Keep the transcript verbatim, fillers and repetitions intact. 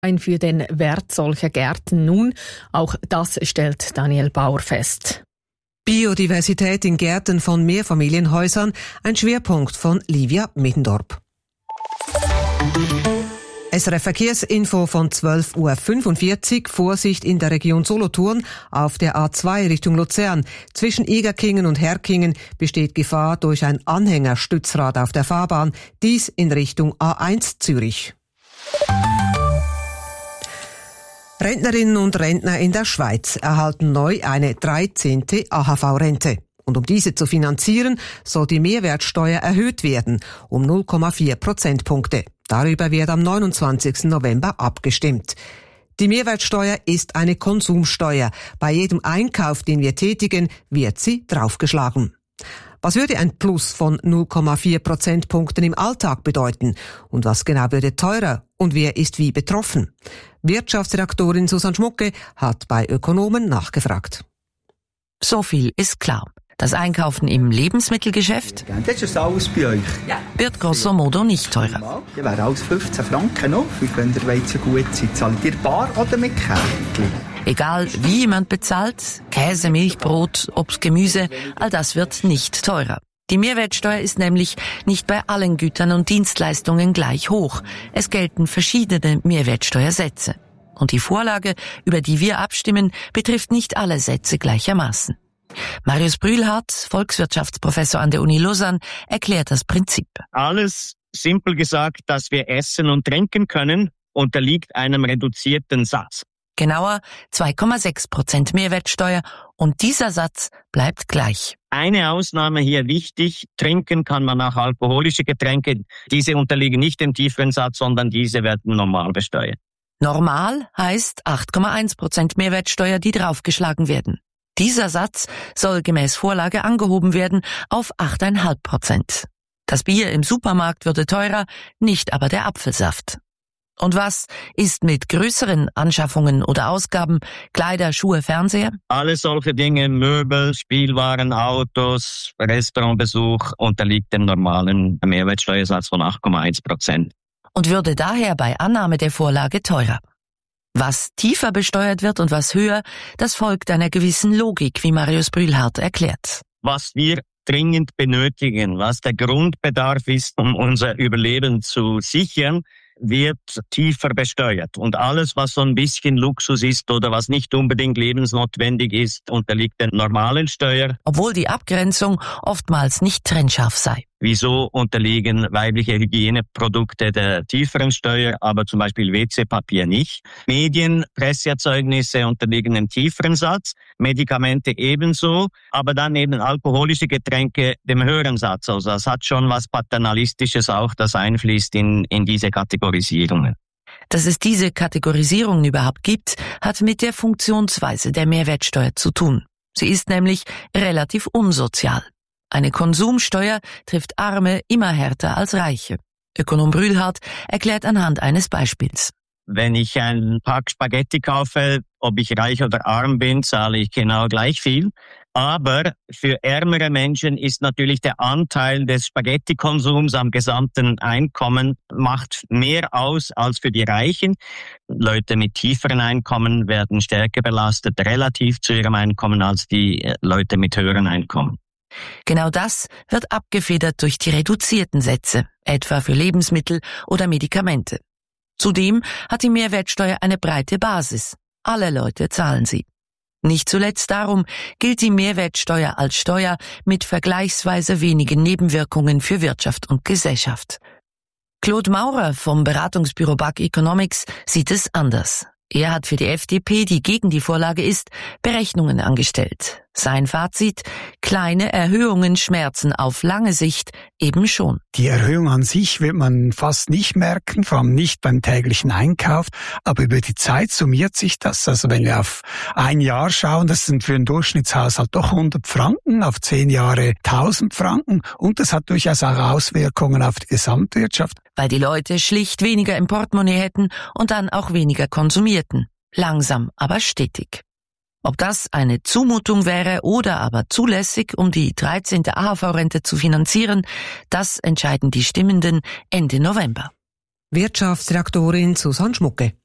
für den Wert solcher Gärten nun. Auch das stellt Daniel Bauer fest. Biodiversität in Gärten von Mehrfamilienhäusern, ein Schwerpunkt von Livia Middendorp. S R F Verkehrsinfo von zwölf Uhr fünfundvierzig. Vorsicht in der Region Solothurn auf der A zwei Richtung Luzern. Zwischen Egerkingen und Herkingen besteht Gefahr durch ein Anhängerstützrad auf der Fahrbahn. Dies in Richtung A eins Zürich. Rentnerinnen und Rentner in der Schweiz erhalten neu eine dreizehnte A H V-Rente. Und um diese zu finanzieren, soll die Mehrwertsteuer erhöht werden, um null Komma vier Prozentpunkte. Darüber wird am neunundzwanzigsten November abgestimmt. Die Mehrwertsteuer ist eine Konsumsteuer. Bei jedem Einkauf, den wir tätigen, wird sie draufgeschlagen. Was würde ein Plus von null Komma vier Prozentpunkten im Alltag bedeuten? Und was genau würde teurer? Und wer ist wie betroffen? Wirtschaftsredaktorin Susanne Schmucke hat bei Ökonomen nachgefragt. So viel ist klar. Das Einkaufen im Lebensmittelgeschäft das ist alles bei euch. wird grosso modo nicht teurer. Ja, wäre alles fünfzehn Franken noch. Wenn der Weizen gut ist, zahlt ihr bar oder mit Kärtchen? Egal wie jemand bezahlt, Käse, Milch, Brot, Obst, Gemüse, all das wird nicht teurer. Die Mehrwertsteuer ist nämlich nicht bei allen Gütern und Dienstleistungen gleich hoch. Es gelten verschiedene Mehrwertsteuersätze. Und die Vorlage, über die wir abstimmen, betrifft nicht alle Sätze gleichermaßen. Marius Brühlhardt, Volkswirtschaftsprofessor an der Uni Lausanne, erklärt das Prinzip. Alles, simpel gesagt, dass wir essen und trinken können, unterliegt einem reduzierten Satz. Genauer zwei Komma sechs Prozent Mehrwertsteuer und dieser Satz bleibt gleich. Eine Ausnahme hier wichtig, trinken kann man auch alkoholische Getränke. Diese unterliegen nicht dem tieferen Satz, sondern diese werden normal besteuert. Normal heißt acht Komma eins Prozent Mehrwertsteuer, die draufgeschlagen werden. Dieser Satz soll gemäß Vorlage angehoben werden auf acht Komma fünf Prozent. Das Bier im Supermarkt würde teurer, nicht aber der Apfelsaft. Und was ist mit größeren Anschaffungen oder Ausgaben, Kleider, Schuhe, Fernseher? Alle solche Dinge, Möbel, Spielwaren, Autos, Restaurantbesuch unterliegt dem normalen Mehrwertsteuersatz von acht Komma eins Prozent. Und würde daher bei Annahme der Vorlage teurer. Was tiefer besteuert wird und was höher, das folgt einer gewissen Logik, wie Marius Brühlhardt erklärt. Was wir dringend benötigen, was der Grundbedarf ist, um unser Überleben zu sichern, wird tiefer besteuert. Und alles, was so ein bisschen Luxus ist oder was nicht unbedingt lebensnotwendig ist, unterliegt der normalen Steuer. Obwohl die Abgrenzung oftmals nicht trennscharf sei. Wieso unterliegen weibliche Hygieneprodukte der tieferen Steuer, aber zum Beispiel W C-Papier nicht? Medien, Presseerzeugnisse unterliegen dem tieferen Satz, Medikamente ebenso, aber dann eben alkoholische Getränke dem höheren Satz. Also das hat schon was Paternalistisches auch, das einfließt in, in diese Kategorisierungen. Dass es diese Kategorisierungen überhaupt gibt, hat mit der Funktionsweise der Mehrwertsteuer zu tun. Sie ist nämlich relativ unsozial. Eine Konsumsteuer trifft Arme immer härter als Reiche. Ökonom Brühlhardt erklärt anhand eines Beispiels. Wenn ich einen Pack Spaghetti kaufe, ob ich reich oder arm bin, zahle ich genau gleich viel. Aber für ärmere Menschen ist natürlich der Anteil des Spaghetti-Konsums am gesamten Einkommen macht mehr aus als für die Reichen. Leute mit tieferen Einkommen werden stärker belastet relativ zu ihrem Einkommen als die Leute mit höheren Einkommen. Genau das wird abgefedert durch die reduzierten Sätze, etwa für Lebensmittel oder Medikamente. Zudem hat die Mehrwertsteuer eine breite Basis. Alle Leute zahlen sie. Nicht zuletzt darum gilt die Mehrwertsteuer als Steuer mit vergleichsweise wenigen Nebenwirkungen für Wirtschaft und Gesellschaft. Claude Maurer vom Beratungsbüro B A K Economics sieht es anders. Er hat für die F D P, die gegen die Vorlage ist, Berechnungen angestellt. Sein Fazit: kleine Erhöhungen schmerzen auf lange Sicht eben schon. Die Erhöhung an sich wird man fast nicht merken, vor allem nicht beim täglichen Einkauf. Aber über die Zeit summiert sich das. Also wenn wir auf ein Jahr schauen, das sind für einen Durchschnittshaushalt doch hundert Franken, auf zehn Jahre tausend Franken. Und das hat durchaus auch Auswirkungen auf die Gesamtwirtschaft. Weil die Leute schlicht weniger im Portemonnaie hätten und dann auch weniger konsumierten. Langsam, aber stetig. Ob das eine Zumutung wäre oder aber zulässig, um die dreizehnte A H V-Rente zu finanzieren, das entscheiden die Stimmenden Ende November. Wirtschaftsredaktorin Susanne Schmucke.